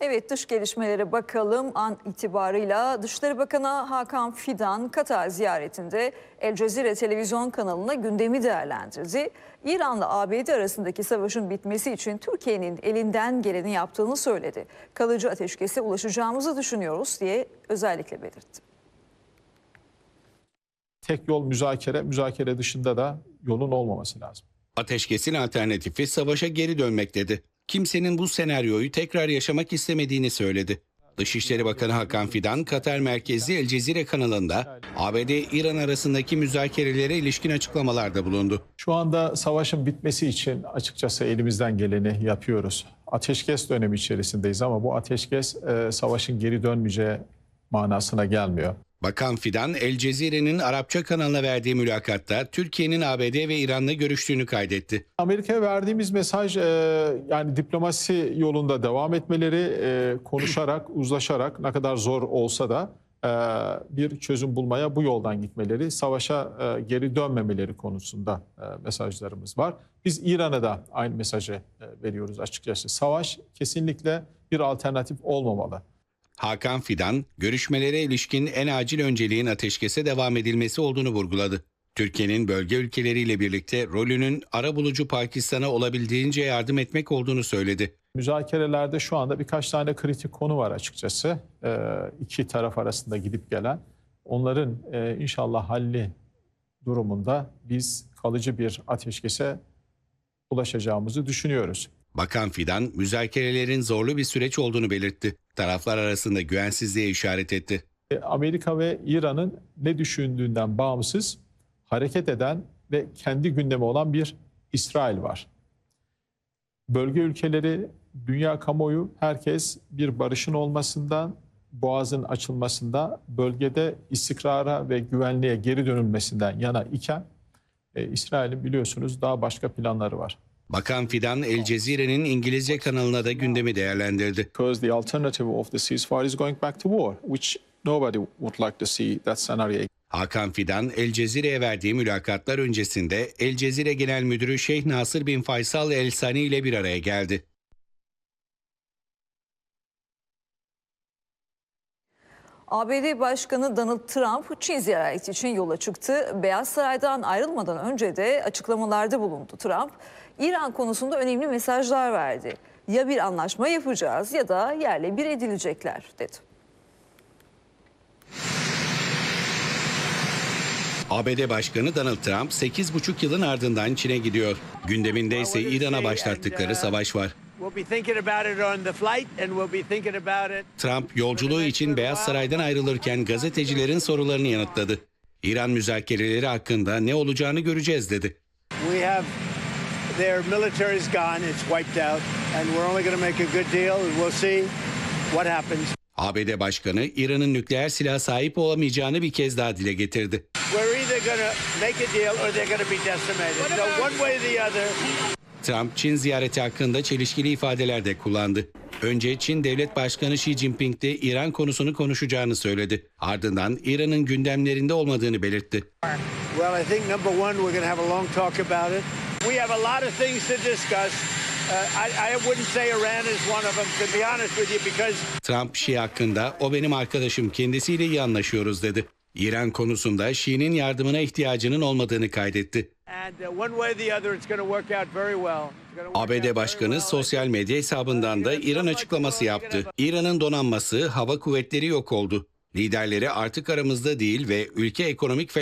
Evet, dış gelişmelere bakalım. An itibarıyla Dışişleri Bakanı Hakan Fidan Katar ziyaretinde El Cezire televizyon kanalına gündemi değerlendirdi. İran'la ABD arasındaki savaşın bitmesi için Türkiye'nin elinden geleni yaptığını söyledi. Kalıcı ateşkese ulaşacağımızı düşünüyoruz diye özellikle belirtti. Tek yol müzakere, müzakere dışında da yolun olmaması lazım. Ateşkesin alternatifi savaşa geri dönmek dedi. Kimsenin bu senaryoyu tekrar yaşamak istemediğini söyledi. Dışişleri Bakanı Hakan Fidan, Katar merkezli El Cezire kanalında ABD-İran arasındaki müzakerelere ilişkin açıklamalarda bulundu. Şu anda savaşın bitmesi için açıkçası elimizden geleni yapıyoruz. Ateşkes dönemi içerisindeyiz ama bu ateşkes savaşın geri dönmeyeceği manasına gelmiyor. Bakan Fidan, El Cezire'nin Arapça kanalına verdiği mülakatta Türkiye'nin ABD ve İran'la görüştüğünü kaydetti. Amerika'ya verdiğimiz mesaj yani diplomasi yolunda devam etmeleri, konuşarak, uzlaşarak ne kadar zor olsa da bir çözüm bulmaya bu yoldan gitmeleri, savaşa geri dönmemeleri konusunda mesajlarımız var. Biz İran'a da aynı mesajı veriyoruz açıkçası. Savaş kesinlikle bir alternatif olmamalı. Hakan Fidan, görüşmelere ilişkin en acil önceliğin ateşkese devam edilmesi olduğunu vurguladı. Türkiye'nin bölge ülkeleriyle birlikte rolünün arabulucu Pakistan'a olabildiğince yardım etmek olduğunu söyledi. Müzakerelerde şu anda birkaç tane kritik konu var açıkçası. İki taraf arasında gidip gelen. Onların inşallah halli durumunda biz kalıcı bir ateşkese ulaşacağımızı düşünüyoruz. Bakan Fidan, müzakerelerin zorlu bir süreç olduğunu belirtti. Taraflar arasında güvensizliğe işaret etti. Amerika ve İran'ın ne düşündüğünden bağımsız hareket eden ve kendi gündemi olan bir İsrail var. Bölge ülkeleri, dünya kamuoyu, herkes bir barışın olmasından, boğazın açılmasında, bölgede istikrara ve güvenliğe geri dönülmesinden yana iken İsrail'in biliyorsunuz daha başka planları var. Bakan Fidan, El Cezire'nin İngilizce kanalına da gündemi değerlendirdi. Because the alternative of the ceasefire is going back to war, which nobody would like to see that scenario. Hakan Fidan, El Cezire'ye verdiği mülakatlar öncesinde El Cezire Genel Müdürü Şeyh Nasır bin Faysal El Sani ile bir araya geldi. ABD Başkanı Donald Trump Çin ziyareti için yola çıktı. Beyaz Saray'dan ayrılmadan önce de açıklamalarda bulundu. Trump, İran konusunda önemli mesajlar verdi. Ya bir anlaşma yapacağız ya da yerle bir edilecekler dedi. ABD Başkanı Donald Trump 8,5 yılın ardından Çin'e gidiyor. Gündeminde ise İran'a başlattıkları savaş var. Trump yolculuğu için Beyaz Saray'dan ayrılırken gazetecilerin sorularını yanıtladı. İran müzakereleri hakkında ne olacağını göreceğiz dedi. ABD Başkanı İran'ın nükleer silah sahip olamayacağını bir kez daha dile getirdi. Trump, Çin ziyareti hakkında çelişkili ifadeler de kullandı. Önce Çin Devlet Başkanı Xi Jinping'de İran konusunu konuşacağını söyledi. Ardından İran'ın gündemlerinde olmadığını belirtti. Trump, Xi hakkında "O benim arkadaşım, kendisiyle iyi anlaşıyoruz" dedi. İran konusunda Xi'nin yardımına ihtiyacının olmadığını kaydetti. ABD Başkanı sosyal medya hesabından da İran açıklaması yaptı. İran'ın donanması, hava kuvvetleri yok oldu. Liderleri artık aramızda değil ve ülke ekonomik